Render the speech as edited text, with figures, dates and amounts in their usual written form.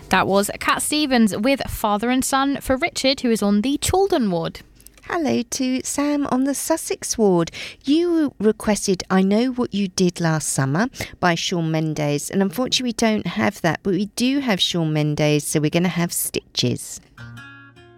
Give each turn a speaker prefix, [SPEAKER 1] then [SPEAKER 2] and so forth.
[SPEAKER 1] That was Cat Stevens with Father and Son for Richard, who is on the Chaldon ward.
[SPEAKER 2] Hello to Sam on the Sussex ward. You requested I Know What You Did Last Summer by Shawn Mendes, and unfortunately we don't have that, but we do have Shawn Mendes, so we're going to have Stitches.